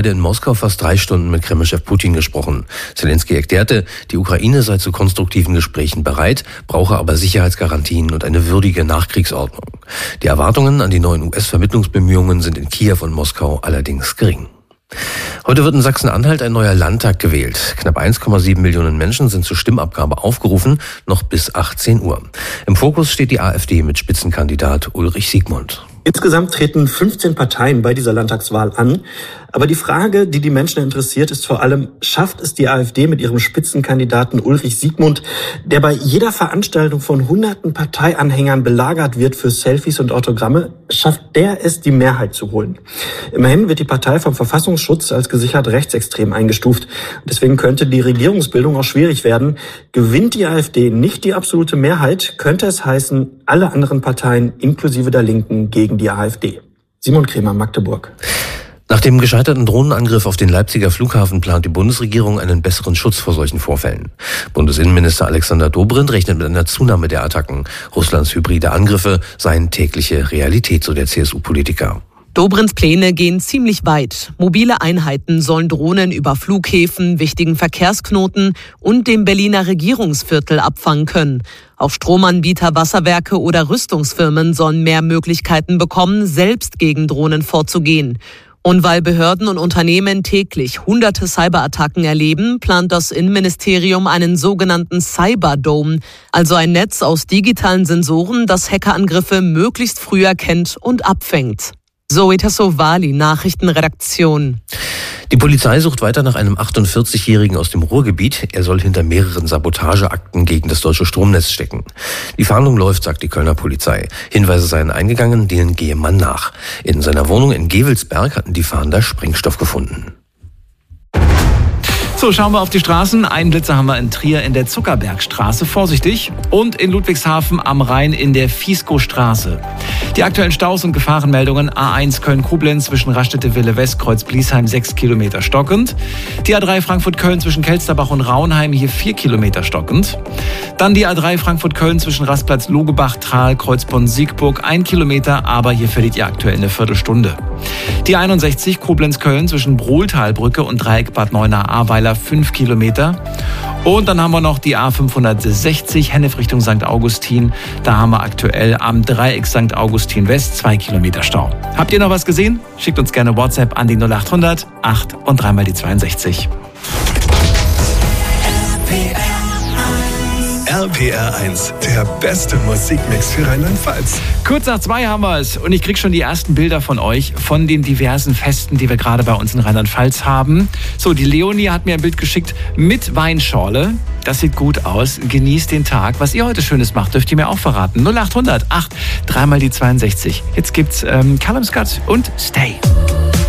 in Moskau fast 3 Stunden mit Kremlchef Putin gesprochen. Zelensky erklärte, die Ukraine sei zu konstruktiven Gesprächen bereit, brauche aber Sicherheitsgarantien und eine würdige Nachkriegsordnung. Die Erwartungen an die neuen US-Vermittlungsbemühungen sind in Kiew und Moskau allerdings gering. Heute wird in Sachsen-Anhalt ein neuer Landtag gewählt. Knapp 1,7 Millionen Menschen sind zur Stimmabgabe aufgerufen, noch bis 18 Uhr. Im Fokus steht die AfD mit Spitzenkandidat Ulrich Siegmund. Insgesamt treten 15 Parteien bei dieser Landtagswahl an. Aber die Frage, die die Menschen interessiert, ist vor allem, schafft es die AfD mit ihrem Spitzenkandidaten Ulrich Siegmund, der bei jeder Veranstaltung von hunderten Parteianhängern belagert wird für Selfies und Autogramme, schafft der es, die Mehrheit zu holen? Immerhin wird die Partei vom Verfassungsschutz als gesichert rechtsextrem eingestuft. Deswegen könnte die Regierungsbildung auch schwierig werden. Gewinnt die AfD nicht die absolute Mehrheit, könnte es heißen, alle anderen Parteien inklusive der Linken gegen die AfD. Simon Kremer, Magdeburg. Nach dem gescheiterten Drohnenangriff auf den Leipziger Flughafen plant die Bundesregierung einen besseren Schutz vor solchen Vorfällen. Bundesinnenminister Alexander Dobrindt rechnet mit einer Zunahme der Attacken. Russlands hybride Angriffe seien tägliche Realität, so der CSU-Politiker. Dobrindts Pläne gehen ziemlich weit. Mobile Einheiten sollen Drohnen über Flughäfen, wichtigen Verkehrsknoten und dem Berliner Regierungsviertel abfangen können. Auch Stromanbieter, Wasserwerke oder Rüstungsfirmen sollen mehr Möglichkeiten bekommen, selbst gegen Drohnen vorzugehen. Und weil Behörden und Unternehmen täglich hunderte Cyberattacken erleben, plant das Innenministerium einen sogenannten Cyberdome, also ein Netz aus digitalen Sensoren, das Hackerangriffe möglichst früh erkennt und abfängt. Zoe Tassovali, Nachrichtenredaktion. Die Polizei sucht weiter nach einem 48-Jährigen aus dem Ruhrgebiet. Er soll hinter mehreren Sabotageakten gegen das deutsche Stromnetz stecken. Die Fahndung läuft, sagt die Kölner Polizei. Hinweise seien eingegangen, denen gehe man nach. In seiner Wohnung in Gevelsberg hatten die Fahnder Sprengstoff gefunden. So, schauen wir auf die Straßen. Einen Blitzer haben wir in Trier in der Zuckerbergstraße, vorsichtig. Und in Ludwigshafen am Rhein in der Fiesco-Straße. Die aktuellen Staus und Gefahrenmeldungen: A1 Köln-Koblenz zwischen Raststätte-Wille West, Kreuz-Bliesheim 6 Kilometer stockend. Die A3 Frankfurt-Köln zwischen Kelsterbach und Raunheim hier 4 Kilometer stockend. Dann die A3 Frankfurt-Köln zwischen Rastplatz Logebach, Thal, Kreuzbonn-Siegburg 1 Kilometer, aber hier verliert ihr aktuell eine Viertelstunde. Die 61 Koblenz-Köln zwischen Brohltalbrücke und Dreieck Bad Neuenahr-Ahrweiler 5 Kilometer. Und dann haben wir noch die A560 Hennef Richtung St. Augustin. Da haben wir aktuell am Dreieck St. Augustin West 2 Kilometer Stau. Habt ihr noch was gesehen? Schickt uns gerne WhatsApp an die 0800 8 und 3 mal die 62. RPR 1, der beste Musikmix für Rheinland-Pfalz. Kurz nach 2 haben wir es und ich kriege schon die ersten Bilder von euch, von den diversen Festen, die wir gerade bei uns in Rheinland-Pfalz haben. So, die Leonie hat mir ein Bild geschickt mit Weinschorle. Das sieht gut aus. Genießt den Tag. Was ihr heute Schönes macht, dürft ihr mir auch verraten. 0800 8 3 mal die 62. Jetzt gibt's Callum Scott und Stay.